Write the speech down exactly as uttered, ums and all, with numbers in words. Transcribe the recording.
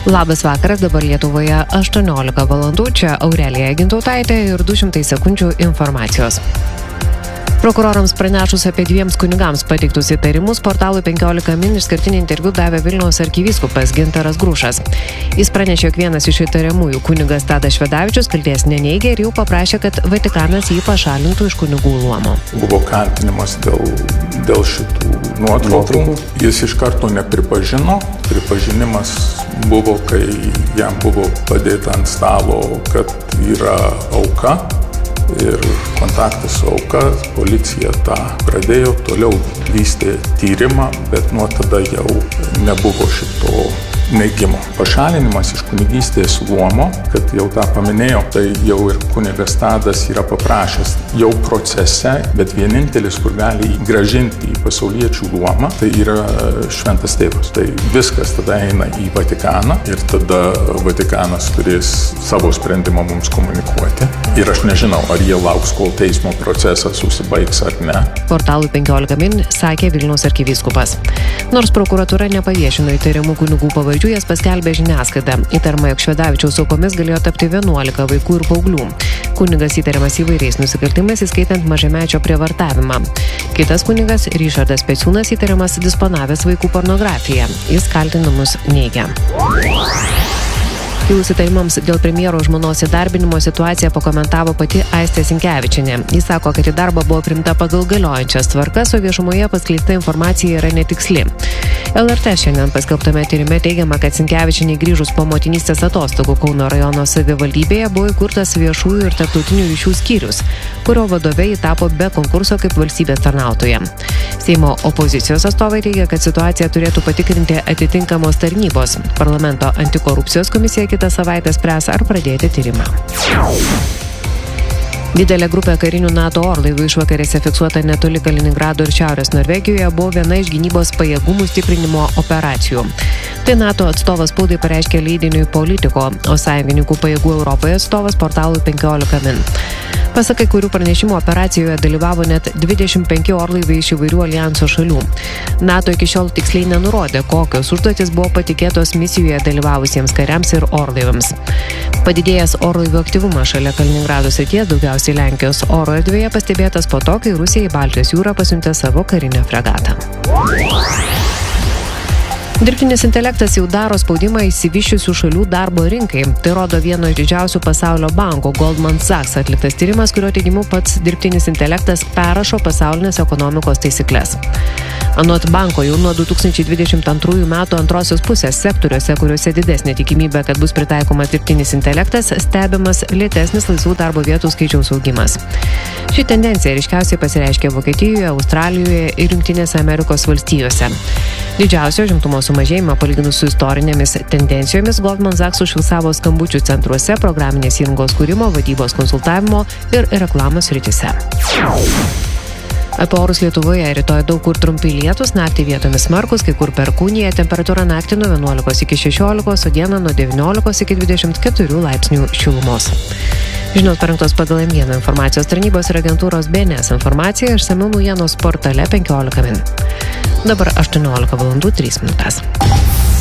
Labas vakaras, dabar Lietuvoje aštuoniolika valandų, čia Aurelija Gintautaitė ir du šimtai sekundžių informacijos. Prokurorams pranešus apie dviems kunigams pateiktus įtarimus, portalui penkiolika min išskirtinį interviu davė Vilniaus arkivyskupas Gintaras Grušas. Jis pranešė, jog vienas iš įtariamųjų kunigas Tadas Švedavičius kaltės neneigė ir jau paprašė, kad Vatikanas jį pašalintų iš kunigų luomo. Buvo kaltinimas dėl, dėl šitų nuotraukų. Jis iš karto nepripažino. Pripažinimas buvo, kai jam buvo padėta ant stalo, kad yra auka. Ir kontaktas su auka, policija tą pradėjo, toliau vystė tyrimą, bet nuo tada jau nebuvo šito neigimo. Pašalinimas iš kunigystės luomo, kad jau tą paminėjau, tai jau ir kunigas Tadas yra paprašęs jau procese, bet vienintelis, kur gali grąžinti į pasauliečių luomą, tai yra Šventas Tėvas. Tai viskas tada eina į Vatikaną ir tada Vatikanas turės savo sprendimą mums komunikuoti. Ir aš nežinau, ar jie lauks, kol teismo procesas užsibaigs ar ne. Portalui penkiolika min sakė Vilniaus arkivyskupas. Nors prokuratūra nepaviešino įtariamų kunigų pavardžių, jas paskelbė žiniasklaida. Įtariama, jog Švedavičiaus aukomis galėjo tapti vienuolika vaikų ir paauglių. Kunigas įtariamas įvairiais nusikaltimais, įskaitant mažamečio prievartavimą. Kitas kunigas, Ryšardas Peciūnas, įtariamas disponavęs vaikų pornografiją. Jis kaltinimus neigia. Kilus įtarimams dėl premjero žmonos įdarbinimo situaciją pakomentavo pati Aistė Sinkevičienė. Jis sako, kad į darbą buvo priimta pagal galiojančias tvarkas, o viešumoje paskleista informacija yra netiksli. L R T šiandien paskelbtame tyrime teigiama, kad Sinkevičienė grįžus po motinystės atostogų Kauno rajono savivaldybėje buvo įkurtas viešųjų ir tarptautinių ryšių skyrius, kurio vadove ji tapo be konkurso kaip valstybės tarnautoja. Seimo opozicijos atstovai teigia, kad situaciją turėtų patikrinti atitinkamos tarnybos. Parlamento antikorupcijos komisija kitą savaitę spręs, ar pradėti tyrimą. Didelė grupė karinių NATO orlaivių išvakarėse fiksuota netoli Kaliningrado ir Šiaurės Norvegijoje buvo viena iš gynybos pajėgumų stiprinimo operacijų. Tai NATO atstovas spaudai pareiškė leidiniui Politico, o sąjungininkų pajėgų Europoje atstovas portalui penkiolika min. Pasak kai kurių pranešimų, operacijoje dalyvavo net dvidešimt penki orlaiviai iš įvairių aljanso šalių. NATO iki šiol tiksliai nenurodė, kokios užduotis buvo patikėtos misijoje dalyvavusiems kariams ir orlaiviams. Padidėjęs orlaivių aktyvumas šalia Kaliningrado srities, daugiausiai Lenkijos oro erdvėje, pastebėtas po to, kai Rusija į Baltijos jūrą pasiuntė savo karinę fregatą. Dirbtinis intelektas jau daro spaudimą išsivysčiusių šalių darbo rinkai. Tai rodo vieno iš didžiausių pasaulio banko Goldman Sachs atliktas tyrimas, kurio teigimu pats dirbtinis intelektas perrašo pasaulinės ekonomikos taisyklės. Anot banko, jau nuo du tūkstančiai dvidešimt antrųjų metų antrosios pusės sektoriuose, kuriuose didesnė tikimybė, kad bus pritaikomas dirbtinis intelektas, stebimas lėtesnis laisvų darbo vietų skaičiaus augimas. Ši tendencija ryškiausiai pasireiškia Vokietijoje, Australijoje ir Jungtinėse Amerikos valstijose. Didžiausio užimtumo sumažėjimą palyginus su istorinėmis tendencijomis Goldman Sachs užfiksavo skambučių centruose, programinės įrangos kūrimo, vadybos konsultavimo ir reklamos srityse. Apie orus Lietuvoje rytoj daug kur trumpi lietūs, naktį vietomis smarkūs, kai kur perkūnija, temperatūra naktį nuo vienuolikos iki šešiolikos, o dieną nuo devyniolikos iki dvidešimt keturių laipsnių šilumos. Žinios parengtos pagal M vieno informacijos tarnybos ir agentūros B N S informaciją, išsamiau naujienos portale penkiolika min. Dabar aštuoniolika valandų trys minutės.